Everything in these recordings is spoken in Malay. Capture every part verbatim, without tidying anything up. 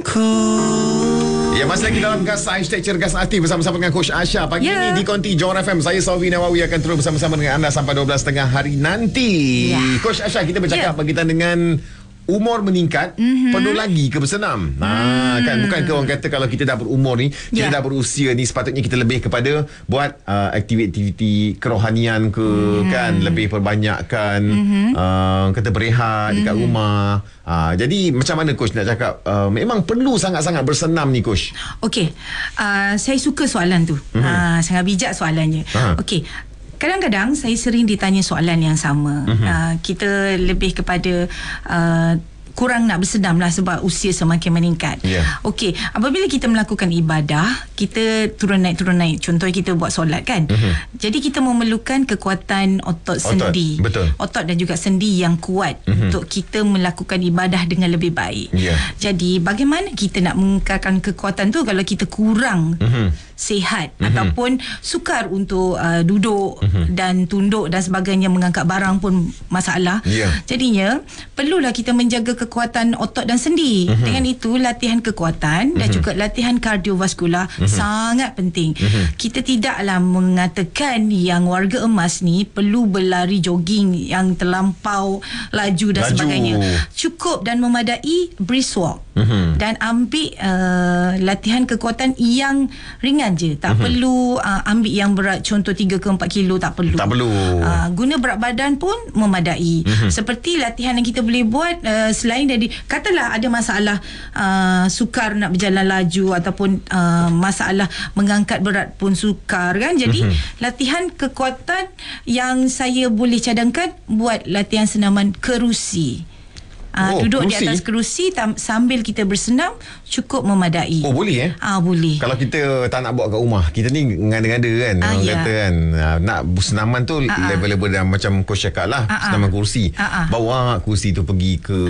Ya, masih lagi dalam Gas Hashtag Cergas Aktif bersama-sama dengan Coach Asha. Pagi yeah. ini di Konti Johor F M. Saya Selvi Nawawi akan terus bersama-sama dengan anda sampai dua belas tiga puluh hari nanti. yeah. Coach Asha, kita bercakap yeah. berkaitan dengan umur meningkat, mm-hmm. perlu lagi ke bersenam? Nah, mm. kan bukan ke orang kata kalau kita dah berumur ni, kita yeah. dah berusia ni, sepatutnya kita lebih kepada buat uh, aktiviti-aktiviti kerohanian ke, mm. kan, lebih perbanyakkan mm-hmm. uh, kata berehat mm-hmm. dekat rumah. Uh, jadi macam mana Coach nak cakap, uh, memang perlu sangat-sangat bersenam ni Coach? Okey, uh, saya suka soalan tu. Mm-hmm. uh, sangat bijak soalannya. uh. Okey, kadang-kadang saya sering ditanya soalan yang sama. Uh-huh. Uh, kita lebih kepada uh, kurang nak bersenam lah sebab usia semakin meningkat. Yeah. Okey, apabila kita melakukan ibadah, kita turun naik turun naik. Contohnya kita buat solat kan. Uh-huh. Jadi kita memerlukan kekuatan otot, otot sendi. Betul. Otot dan juga sendi yang kuat uh-huh. untuk kita melakukan ibadah dengan lebih baik. Yeah. Jadi bagaimana kita nak mengekalkan kekuatan tu kalau kita kurang uh-huh. sihat uh-huh. ataupun sukar untuk uh, duduk uh-huh. dan tunduk dan sebagainya, mengangkat barang pun masalah. Yeah. Jadinya perlulah kita menjaga kekuatan otot dan sendi. Uh-huh. Dengan itu latihan kekuatan uh-huh. dan juga latihan kardiovaskular uh-huh. sangat penting. Uh-huh. Kita tidaklah mengatakan yang warga emas ni perlu berlari jogging yang terlampau laju dan laju. sebagainya. Cukup dan memadai brisk walk uh-huh. dan ambil uh, latihan kekuatan yang ringan je. Tak uh-huh. perlu uh, ambil yang berat, contoh tiga ke empat kilo, tak perlu. Tak perlu. Uh, guna berat badan pun memadai. Uh-huh. Seperti latihan yang kita boleh buat uh, selain dari, katalah ada masalah uh, sukar nak berjalan laju ataupun uh, masalah mengangkat berat pun sukar kan. Jadi uh-huh. latihan kekuatan yang saya boleh cadangkan, buat latihan senaman kerusi. Uh, oh, duduk kerusi? Di atas kerusi tam, sambil kita bersenam cukup memadai. Oh, boleh eh? Ah, boleh. Kalau kita tak nak buat kat rumah, kita ni ngada-ngada kan, ah, orang ya. kata kan, uh, nak senaman tu ah, level-level dah macam Coach cakap lah, ah, senaman kerusi. Ah, ah. Bawa kerusi tu pergi ke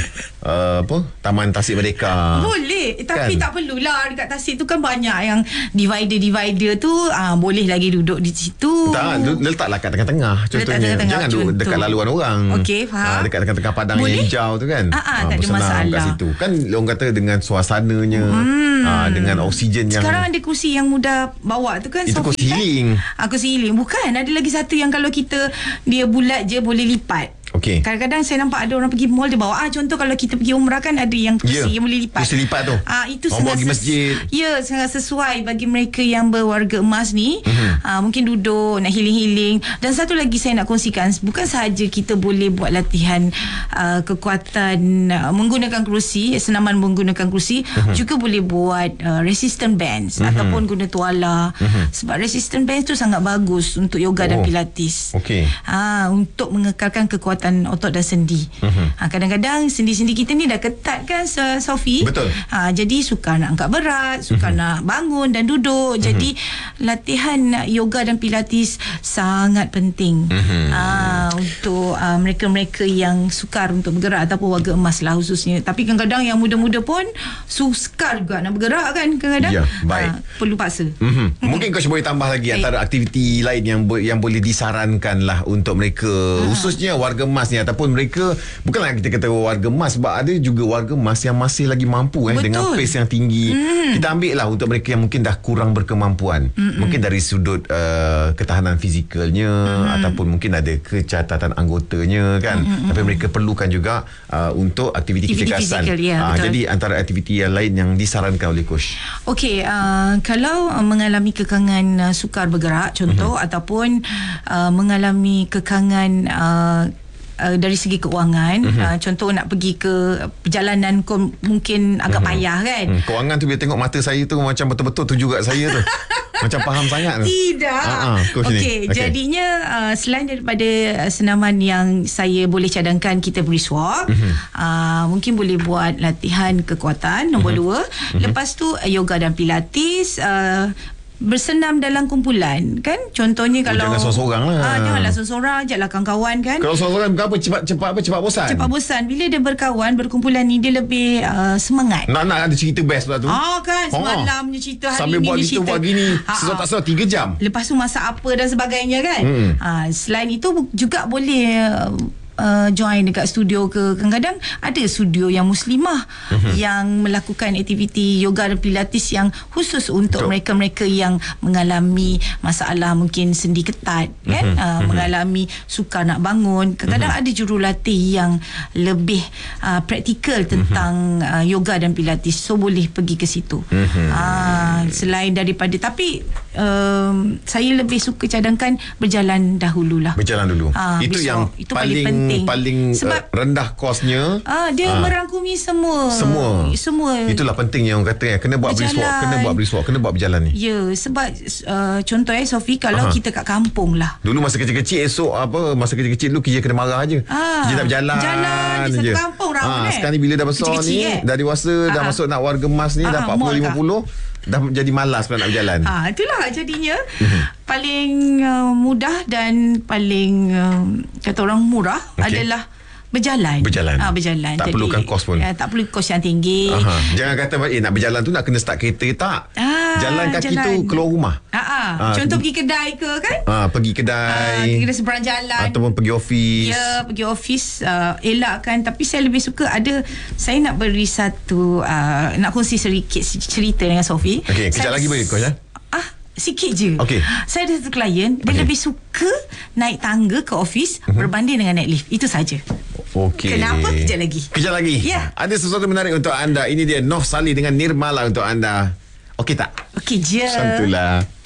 uh, apa? Taman Tasik Merdeka. Boleh, tapi kan? Tak perlulah. Dekat Tasik tu kan banyak yang divider-divider tu, ah, boleh lagi duduk di situ. Tak, letaklah kat tengah-tengah contohnya. Tengah-tengah, jangan duduk contoh. dekat laluan orang. Okey, faham. Uh, dekat tengah-tengah padang boleh? Yang hijau tu kan. Ah, ah, tak ada masalah kat situ. Kan orang kata dengan suasananya, hmm. ah, dengan oksigen yang, sekarang ada kursi yang mudah bawa tu kan. Itu kursi healing. Ah, kursi healing. Bukan, ada lagi satu yang kalau kita, dia bulat je, boleh lipat. Okay. Kadang-kadang saya nampak ada orang pergi mall, dia bawa, ah, contoh kalau kita pergi umrah kan ada yang kursi yeah. yang boleh lipat. Kursi lipat tu. Ah, itu orang sangat pergi masjid. Ya, sangat sesuai bagi mereka yang berwarga emas ni. Uh-huh. Ah, mungkin duduk nak healing-healing. Dan satu lagi saya nak kongsikan, bukan sahaja kita boleh buat latihan uh, kekuatan uh, menggunakan kerusi, senaman menggunakan kerusi, uh-huh. juga boleh buat uh, resistance bands uh-huh. ataupun guna tuala. Uh-huh. Sebab resistance bands tu sangat bagus untuk yoga oh. dan pilates. Okey. Ah, untuk mengekalkan kekuatan otot dan sendi. Uh-huh. Ha, kadang-kadang sendi-sendi kita ni dah ketat kan, Sophie? Betul. Ha, jadi sukar nak angkat berat, sukar uh-huh. nak bangun dan duduk. Uh-huh. Jadi latihan yoga dan pilates sangat penting uh-huh. ha, untuk uh, mereka-mereka yang sukar untuk bergerak ataupun warga emas lah khususnya. Tapi kadang-kadang yang muda-muda pun sukar juga nak bergerak kan kadang-kadang. Ya, baik. Ha, perlu paksa. Uh-huh. Mungkin Coach boleh tambah lagi okay. antara aktiviti lain yang bo- yang boleh disarankan lah untuk mereka, uh-huh. khususnya warga emas ni, ataupun mereka, bukanlah kita kata warga emas, sebab ada juga warga emas yang masih lagi mampu eh, dengan pace yang tinggi. Mm. Kita ambil lah untuk mereka yang mungkin dah kurang berkemampuan. Mm-mm. Mungkin dari sudut uh, ketahanan fizikalnya, mm. ataupun mungkin ada kecacatan anggotanya kan. Mm-mm. Tapi mereka perlukan juga uh, untuk aktiviti kecergasan. Ya, uh, jadi antara aktiviti yang lain yang disarankan oleh Coach. Okey, uh, kalau uh, mengalami kekangan uh, sukar bergerak contoh, mm-hmm. ataupun uh, mengalami kekangan uh, Uh, dari segi keuangan, uh-huh. uh, contoh nak pergi ke perjalanan kom, mungkin agak uh-huh. payah kan. Hmm. Keuangan tu bila tengok mata saya tu macam betul-betul tu juga saya tu. Macam faham sangat tu. Tidak. Uh-huh. Okey, okay. Jadinya uh, selain daripada senaman yang saya boleh cadangkan, kita brisk walk, uh-huh. uh, mungkin boleh buat latihan kekuatan nombor uh-huh. dua. Uh-huh. Lepas tu uh, yoga dan pilates, uh, bersenam dalam kumpulan kan, contohnya kalau oh, jangan seorang-seorang lah. Ah, janganlah seorang-seorang, ajaklah kawan-kawan kan. Kalau seorang-seorang berapa cepat cepat apa cepat bosan. Cepat bosan. Bila dia berkawan, berkumpulan ni dia lebih uh, semangat. Nak nak ada cerita best pula tu. Ah kan, semalam punya cerita, hari sambil ni buat dia gitu cerita. buat gini, sesuatu tak salah tiga jam. Lepas tu masak apa dan sebagainya kan. Hmm. Ah, selain itu juga boleh uh, uh, join dekat studio ke. Kadang-kadang ada studio yang muslimah uh-huh. yang melakukan aktiviti yoga dan pilates yang khusus untuk Betul. mereka-mereka yang mengalami masalah mungkin sendi ketat uh-huh. kan, uh, uh-huh. mengalami sukar nak bangun. Kadang-kadang uh-huh. ada jurulatih yang lebih uh, praktikal tentang uh-huh. uh, yoga dan pilates, so boleh pergi ke situ. uh-huh. uh, selain daripada, tapi um, saya lebih suka cadangkan berjalan dahululah. Berjalan dulu. Ha, itu besok, yang itu paling paling penting. paling Sebab, uh, rendah kosnya. Ah, dia ha. merangkumi semua. Semua. Semua. Itulah pentingnya orang kata, kena buat brisk walk, kena buat brisk walk, kena buat berjalan ni. Ya, sebab uh, contoh eh Sofi, kalau Aha. kita kat kampung lah. Dulu masa kecil-kecil, esok apa, masa kecil-kecil dulu kerja kena marah aje. Ah, kerja nak berjalan. Jalan di satu kampung rawan ha, eh. Sekarang ni bila dah besar ni, eh. dah dewasa, Aha. dah masuk nak warga emas ni, Aha. dah empat puluh lima puluh, dah jadi malas pula nak berjalan. Ah, itulah jadinya uh-huh. paling uh, mudah dan paling uh, kata orang murah okay. adalah berjalan. Berjalan. Ah, berjalan. Tak Jadi, perlukan kos pun. Ya, tak perlu kos yang tinggi. Aha. Jangan kata eh nak berjalan tu nak kena start kereta, tak. Ah, jalan kaki jalan. tu keluar rumah. Ah, ah. Ah, Contoh pergi kedai ke kan? Ah, pergi kedai. Ah, pergi kedai seberang jalan. Ataupun pergi office. Ya, pergi office uh, elakkan, tapi saya lebih suka ada, saya nak beri satu uh, nak kongsi sedikit cerita dengan Sofi. Okey, kejap lagi bagi kau ya. Ah, sikit je. Okay. Saya ada satu klien, dia okay. lebih suka naik tangga ke office uh-huh. berbanding dengan naik lift. Itu saja. Okey. Kenapa? Kejap lagi. Kejap lagi. Ya. Ada sesuatu menarik untuk anda. Ini dia Noh Sali dengan Nirmala untuk anda. Okey tak? Okey je. Santulah.